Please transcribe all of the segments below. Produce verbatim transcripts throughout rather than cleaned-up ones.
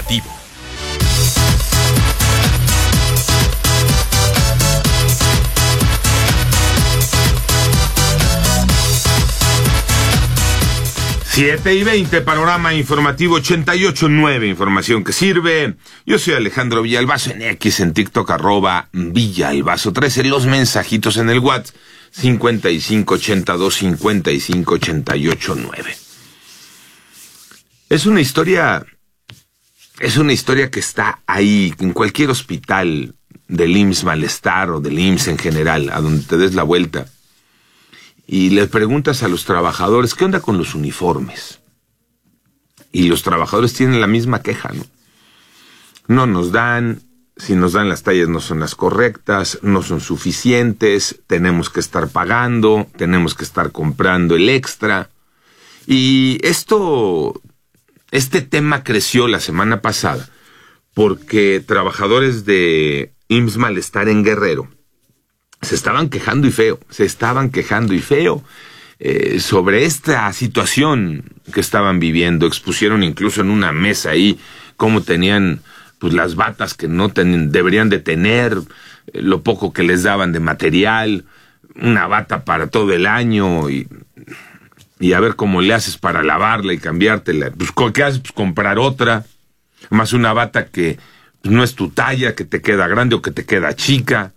informativo. siete y veinte, panorama informativo ochenta y ocho punto nueve, información que sirve. Yo soy Alejandro Villalbazo, en X, en TikTok, arroba Villalbazo trece, los mensajitos en el WhatsApp, cincuenta y cinco ochenta y dos cincuenta y cinco ochenta y ocho nueve. Es una historia, es una historia que está ahí, en cualquier hospital del I M S S Malestar o del I M S S en general, a donde te des la vuelta. Y le preguntas a los trabajadores, ¿qué onda con los uniformes? Y los trabajadores tienen la misma queja, ¿no? No nos dan, si nos dan las tallas no son las correctas, no son suficientes, tenemos que estar pagando, tenemos que estar comprando el extra. Y esto, este tema creció la semana pasada porque trabajadores de I M S S Malestar en Guerrero se estaban quejando y feo, se estaban quejando y feo eh, sobre esta situación que estaban viviendo. Expusieron incluso en una mesa ahí cómo tenían pues las batas que no ten, deberían de tener, eh, lo poco que les daban de material, una bata para todo el año y, y a ver cómo le haces para lavarla y cambiártela. Pues, ¿qué haces? Pues comprar otra, más una bata que pues, no es tu talla, que te queda grande o que te queda chica.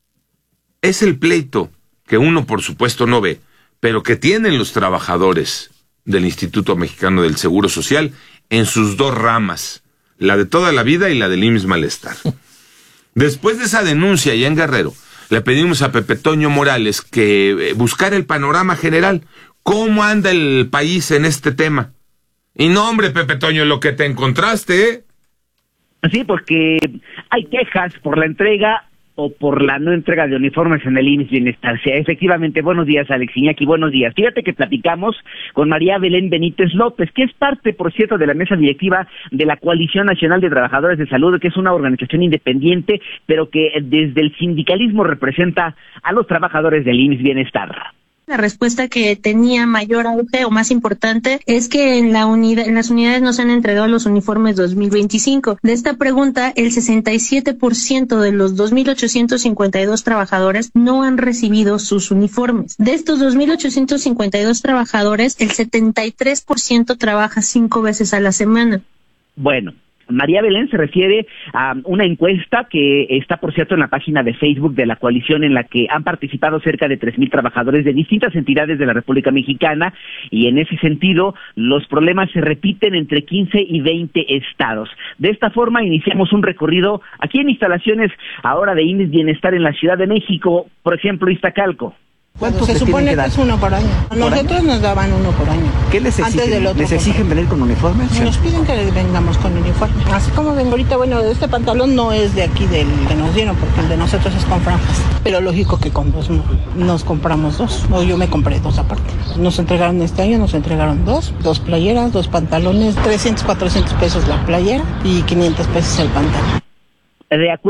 Es el pleito que uno, por supuesto, no ve, pero que tienen los trabajadores del Instituto Mexicano del Seguro Social en sus dos ramas, la de toda la vida y la del I M S S Malestar. Después de esa denuncia allá en Guerrero, le pedimos a Pepe Toño Morales que buscara el panorama general. ¿Cómo anda el país en este tema? Y no, hombre, Pepe Toño, lo que te encontraste, ¿eh? Sí, porque hay quejas por la entrega o por la no entrega de uniformes en el I M S S Bienestar. Sí, efectivamente, buenos días, Alex Iñaki, buenos días. Fíjate que platicamos con María Belén Benítez López, que es parte, por cierto, de la mesa directiva de la Coalición Nacional de Trabajadores de Salud, que es una organización independiente, pero que desde el sindicalismo representa a los trabajadores del I M S S Bienestar. La respuesta que tenía mayor auge o más importante es que en la unidad, en las unidades no se han entregado los uniformes dos mil veinticinco. De esta pregunta, el sesenta y siete por ciento de los dos mil ochocientos cincuenta y dos trabajadores no han recibido sus uniformes. De estos dos mil ochocientos cincuenta y dos trabajadores, el setenta y tres por ciento trabaja cinco veces a la semana. Bueno, María Belén se refiere a una encuesta que está, por cierto, en la página de Facebook de la coalición, en la que han participado cerca de tres mil trabajadores de distintas entidades de la República Mexicana, y en ese sentido los problemas se repiten entre quince y veinte estados. De esta forma iniciamos un recorrido aquí en instalaciones ahora de I M S S Bienestar en la Ciudad de México, por ejemplo, Iztacalco. ¿Cuánto se supone que, que es uno por año? A nosotros año? Nos daban uno por año. ¿Qué les exigen? Antes del otro ¿Les exigen venir con uniformes? Nos piden que vengamos con uniforme. Así como vengo ahorita, bueno, este pantalón no es de aquí del que nos dieron, porque el de nosotros es con franjas. Pero lógico que con dos nos compramos dos. O yo me compré dos aparte. Nos entregaron este año, nos entregaron dos. Dos playeras, dos pantalones, trescientos, cuatrocientos pesos la playera y quinientos pesos el pantalón. De acuerdo.